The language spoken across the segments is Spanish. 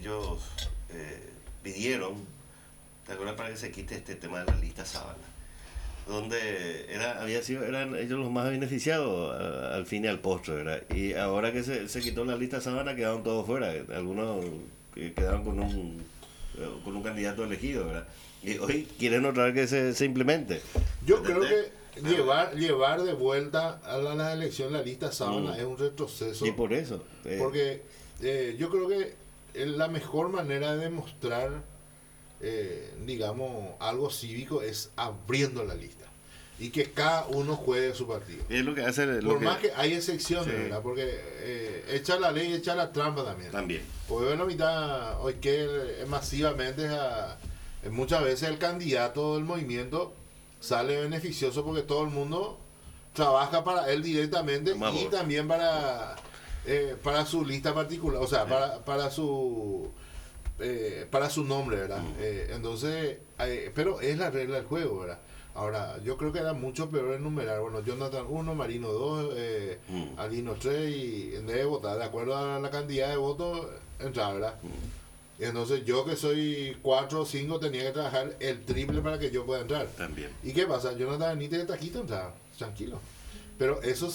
ellos pidieron, ¿te acuerdas? Para que se quite este tema de la lista sábana, donde eran ellos los más beneficiados al fin y al postre, ¿verdad? Y ahora que se quitó la lista sábana, quedaron todos fuera, algunos quedaron con un candidato elegido, ¿verdad? Y hoy quieren otra vez que se implemente. Yo creo que llevar de vuelta a las elecciones la lista sábana es un retroceso. Y por eso. Porque yo creo que la mejor manera de demostrar, digamos, algo cívico es abriendo la lista. Y que cada uno juegue su partido. Es lo que hace. Por más que hay excepciones, sí, ¿verdad? Porque echa la ley, echa la trampa también. Porque bueno, mitad, hoy que masivamente, muchas veces el candidato del movimiento sale beneficioso porque todo el mundo trabaja para él directamente y también para su lista particular, o sea, para su nombre, ¿verdad? Entonces, pero es la regla del juego, ¿verdad? Ahora, yo creo que era mucho peor enumerar. Bueno, Jonathan 1, Marino 2, Alino 3, y en vez de votar de acuerdo a la cantidad de votos, entrar, ¿verdad? Entonces, yo que soy 4 o 5 tenía que trabajar el triple para que yo pueda entrar. También. ¿Y qué pasa? Jonathan Benítez de Taquito entraba, tranquilo. Pero eso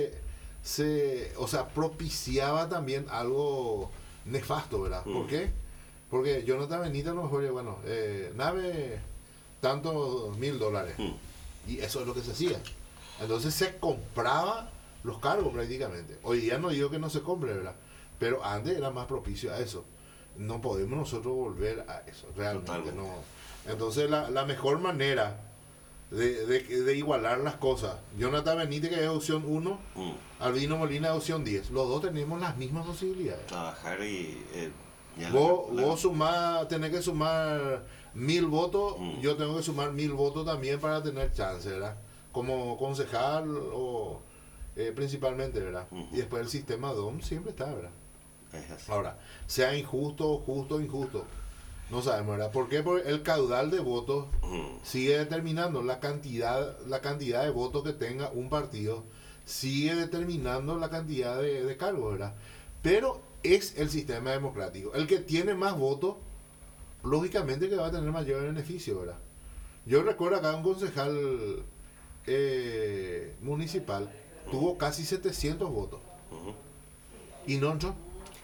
o sea, propiciaba también algo nefasto, ¿verdad? ¿Por qué? Porque Jonathan Benítez a lo mejor, bueno, nave tantos $1,000. Y eso es lo que se hacía. Entonces se compraba los cargos prácticamente. Hoy día no digo que no se compre, ¿verdad? Pero antes era más propicio a eso. No podemos nosotros volver a eso, realmente. Totalmente. No. Entonces la mejor manera de igualar las cosas, Jonathan Benítez, que es opción 1, Albino Molina es opción 10. Los dos tenemos las mismas posibilidades. Trabajar y... vos tenés que sumar 1,000 votos, yo tengo que sumar 1,000 votos también para tener chance, ¿verdad? Como concejal o principalmente, ¿verdad? Y después el sistema DOM siempre está, ¿verdad? Ahora, sea injusto, justo o injusto, no sabemos, ¿verdad? ¿Por qué? Porque el caudal de votos sigue determinando la cantidad de votos que tenga un partido, sigue determinando la cantidad de cargos, ¿verdad? Pero es el sistema democrático. El que tiene más votos, lógicamente que va a tener mayor beneficio, ¿verdad? Yo recuerdo acá un concejal municipal tuvo casi 700 votos y no entró.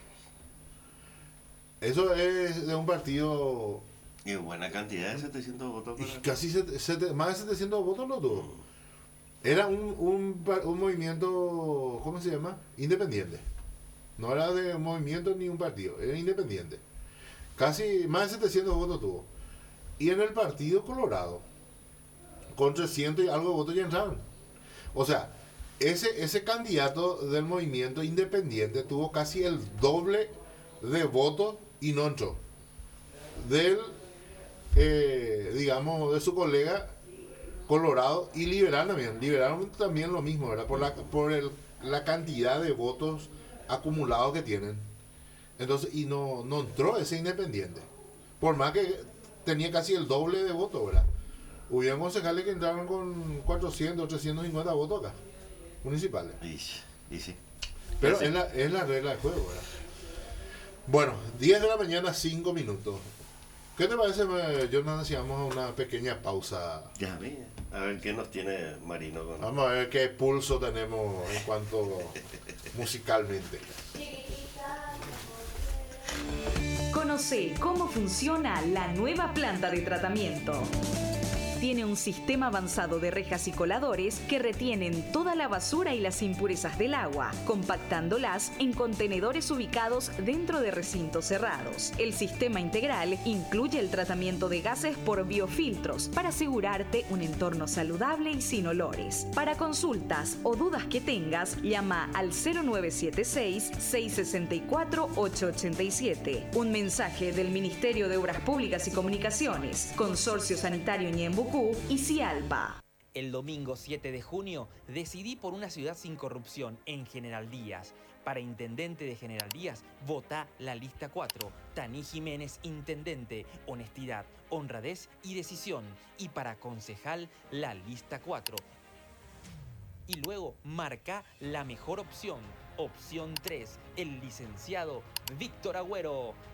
Eso es de un partido... Y buena cantidad de 700 votos. Y casi más de 700 votos lo tuvo. Era un movimiento, ¿cómo se llama? Independiente. No era de un movimiento ni un partido, era independiente. Casi más de 700 votos tuvo. Y en el Partido Colorado, con 300 y algo de votos ya entraron. O sea, ese candidato del movimiento independiente tuvo casi el doble de votos y no entró. Digamos, de su colega Colorado y Liberal también. Liberal también lo mismo, ¿verdad? Por la cantidad de votos acumulados que tienen. Entonces, y no entró ese independiente. Por más que tenía casi el doble de votos, ¿verdad? Hubieron concejales que entraron con 400 o 350 votos acá, municipales. Y sí. Pero sí. Es la regla del juego, ¿verdad? Bueno, 10 de la mañana, 5 minutos. ¿Qué te parece, Jonathan, si vamos a una pequeña pausa? Ya, mira. A ver qué nos tiene Marino. Vamos a ver qué pulso tenemos en cuanto musicalmente. Conoce cómo funciona la nueva planta de tratamiento. Tiene un sistema avanzado de rejas y coladores que retienen toda la basura y las impurezas del agua, compactándolas en contenedores ubicados dentro de recintos cerrados. El sistema integral incluye el tratamiento de gases por biofiltros para asegurarte un entorno saludable y sin olores. Para consultas o dudas que tengas, llama al 0976-664-887. Un mensaje del Ministerio de Obras Públicas y Comunicaciones, Consorcio Sanitario Ñembucú y Cialpa. El domingo 7 de junio decidí por una ciudad sin corrupción en General Díaz. Para intendente de General Díaz, vota la lista 4. Taní Jiménez, intendente. Honestidad, honradez y decisión. Y para concejal, la lista 4. Y luego marca la mejor opción. Opción 3, el licenciado Víctor Agüero.